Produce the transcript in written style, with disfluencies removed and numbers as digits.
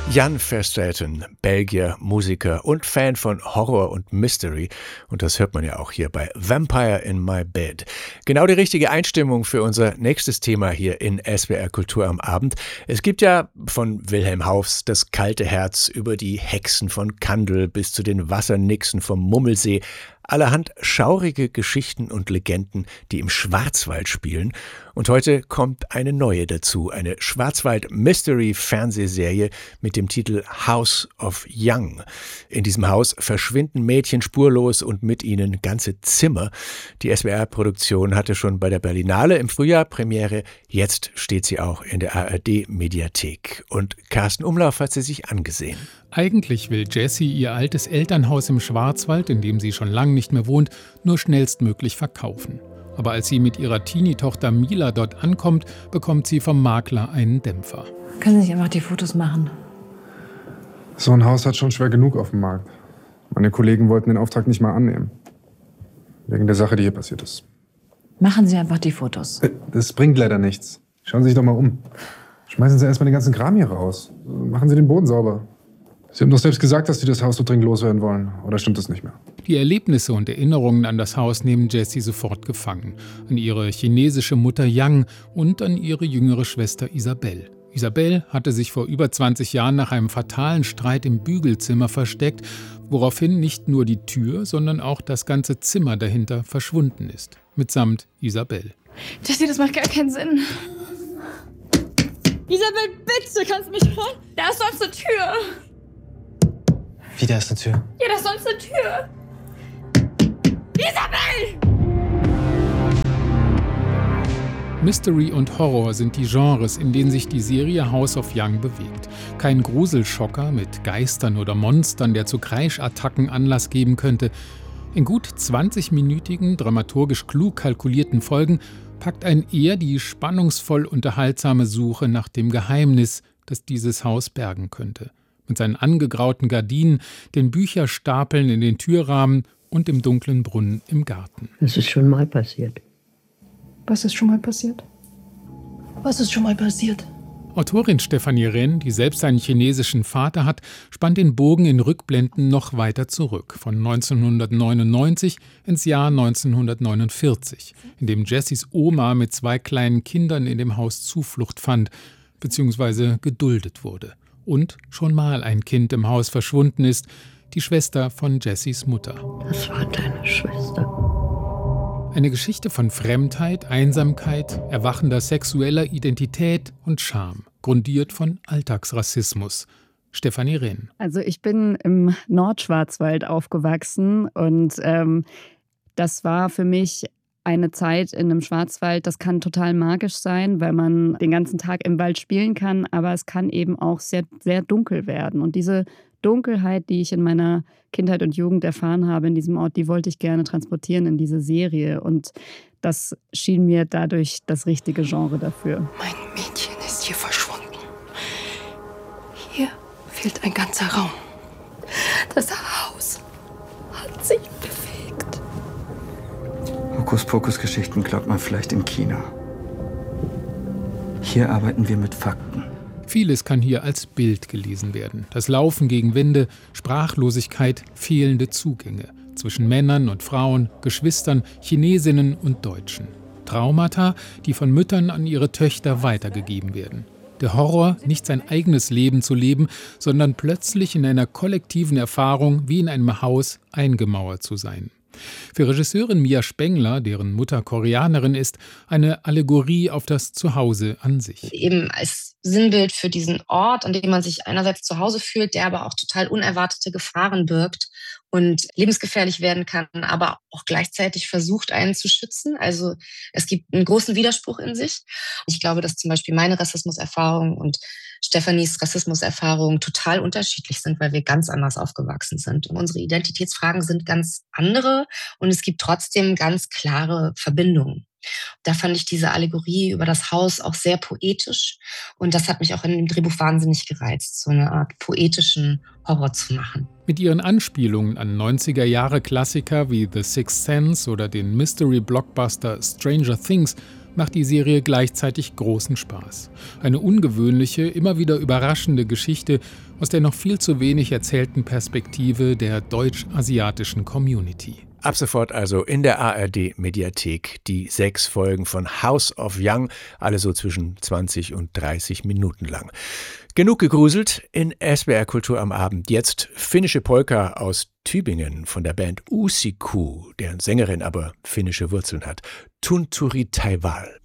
Jan Verstraeten, Belgier, Musiker und Fan von Horror und Mystery. Und das hört man ja auch hier bei Vampire in My Bed. Genau die richtige Einstimmung für unser nächstes Thema hier in SWR Kultur am Abend. Es gibt ja von Wilhelm Hauffs Das kalte Herz über die Hexen von Kandel bis zu den Wassernixen vom Mummelsee. Allerhand schaurige Geschichten und Legenden, die im Schwarzwald spielen. Und heute kommt eine neue dazu, eine Schwarzwald-Mystery-Fernsehserie mit dem Titel House of Young. In diesem Haus verschwinden Mädchen spurlos und mit ihnen ganze Zimmer. Die SWR-Produktion hatte schon bei der Berlinale im Frühjahr Premiere. Jetzt steht sie auch in der ARD-Mediathek. Und Carsten Umlauf hat sie sich angesehen. Eigentlich will Jessie ihr altes Elternhaus im Schwarzwald, in dem sie schon lange nicht mehr wohnt, nur schnellstmöglich verkaufen. Aber als sie mit ihrer Teenie-Tochter Mila dort ankommt, bekommt sie vom Makler einen Dämpfer. Können Sie nicht einfach die Fotos machen? So ein Haus hat schon schwer genug auf dem Markt. Meine Kollegen wollten den Auftrag nicht mal annehmen. Wegen der Sache, die hier passiert ist. Machen Sie einfach die Fotos. Das bringt leider nichts. Schauen Sie sich doch mal um. Schmeißen Sie erstmal den ganzen Kram hier raus. Machen Sie den Boden sauber. Sie haben doch selbst gesagt, dass Sie das Haus so dringend loswerden wollen. Oder stimmt das nicht mehr? Die Erlebnisse und Erinnerungen an das Haus nehmen Jessie sofort gefangen. An ihre chinesische Mutter Yang und an ihre jüngere Schwester Isabelle. Isabelle hatte sich vor über 20 Jahren nach einem fatalen Streit im Bügelzimmer versteckt, woraufhin nicht nur die Tür, sondern auch das ganze Zimmer dahinter verschwunden ist. Mitsamt Isabelle. Jessie, das macht gar keinen Sinn. Isabelle, bitte, kannst du mich hören? Da ist sonst eine Tür. Wie, da ist eine Tür? Ja, da ist sonst eine Tür. Isabelle! Mystery und Horror sind die Genres, in denen sich die Serie House of Young bewegt. Kein Gruselschocker mit Geistern oder Monstern, der zu Kreischattacken Anlass geben könnte. In gut 20-minütigen, dramaturgisch klug kalkulierten Folgen packt einen eher die spannungsvoll unterhaltsame Suche nach dem Geheimnis, das dieses Haus bergen könnte. Mit seinen angegrauten Gardinen, den Bücherstapeln in den Türrahmen und dem dunklen Brunnen im Garten. Das ist schon mal passiert. Was ist schon mal passiert? Was ist schon mal passiert? Autorin Stefanie Renn, die selbst einen chinesischen Vater hat, spannt den Bogen in Rückblenden noch weiter zurück, von 1999 ins Jahr 1949, in dem Jessies Oma mit 2 kleinen Kindern in dem Haus Zuflucht fand, bzw. geduldet wurde. Und schon mal ein Kind im Haus verschwunden ist, die Schwester von Jessies Mutter. Das war deine Schwester. Eine Geschichte von Fremdheit, Einsamkeit, erwachender sexueller Identität und Scham, grundiert von Alltagsrassismus. Stefanie Renn. Also ich bin im Nordschwarzwald aufgewachsen und das war für mich eine Zeit in einem Schwarzwald, das kann total magisch sein, weil man den ganzen Tag im Wald spielen kann, aber es kann eben auch sehr, sehr dunkel werden. Und diese Dunkelheit, die ich in meiner Kindheit und Jugend erfahren habe in diesem Ort, die wollte ich gerne transportieren in diese Serie. Und das schien mir dadurch das richtige Genre dafür. Mein Mädchen ist hier verschwunden. Hier fehlt ein ganzer Raum. Das Haus hat sich bewegt. Hokuspokus-Geschichten glaubt man vielleicht in China. Hier arbeiten wir mit Fakten. Vieles kann hier als Bild gelesen werden. Das Laufen gegen Wände, Sprachlosigkeit, fehlende Zugänge zwischen Männern und Frauen, Geschwistern, Chinesinnen und Deutschen. Traumata, die von Müttern an ihre Töchter weitergegeben werden. Der Horror, nicht sein eigenes Leben zu leben, sondern plötzlich in einer kollektiven Erfahrung wie in einem Haus eingemauert zu sein. Für Regisseurin Mia Spengler, deren Mutter Koreanerin ist, eine Allegorie auf das Zuhause an sich. Eben als Sinnbild für diesen Ort, an dem man sich einerseits zu Hause fühlt, der aber auch total unerwartete Gefahren birgt und lebensgefährlich werden kann, aber auch gleichzeitig versucht, einen zu schützen. Also es gibt einen großen Widerspruch in sich. Ich glaube, dass zum Beispiel meine Rassismuserfahrung und Stephanies Rassismuserfahrung total unterschiedlich sind, weil wir ganz anders aufgewachsen sind. Und unsere Identitätsfragen sind ganz andere und es gibt trotzdem ganz klare Verbindungen. Da fand ich diese Allegorie über das Haus auch sehr poetisch und das hat mich auch in dem Drehbuch wahnsinnig gereizt, so eine Art poetischen Horror zu machen. Mit ihren Anspielungen an 90er-Jahre-Klassiker wie The Sixth Sense oder den Mystery-Blockbuster Stranger Things macht die Serie gleichzeitig großen Spaß. Eine ungewöhnliche, immer wieder überraschende Geschichte aus der noch viel zu wenig erzählten Perspektive der deutsch-asiatischen Community. Ab sofort also in der ARD-Mediathek die 6 Folgen von House of Young, alle so zwischen 20 und 30 Minuten lang. Genug gegruselt in SWR Kultur am Abend. Jetzt finnische Polka aus Tübingen von der Band Uusiku, deren Sängerin aber finnische Wurzeln hat. Tunturi Taival.